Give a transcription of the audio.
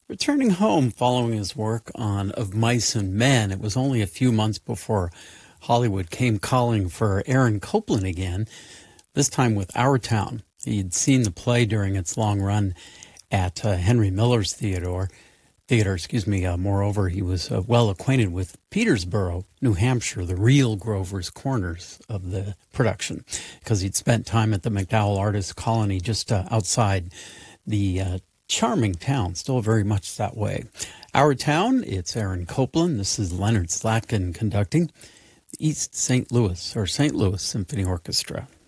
Returning home following his work on Of Mice and Men, it was only a few months before Hollywood came calling for Aaron Copland again, this time with Our Town. He'd seen the play during its long run at Henry Miller's theater. Moreover, he was well acquainted with Petersboro, New Hampshire, the real Grover's Corners of the production, because he'd spent time at the MacDowell Artists Colony just outside the charming town, still very much that way. Our Town, it's Aaron Copland. This is Leonard Slatkin conducting the St. Louis Symphony Orchestra.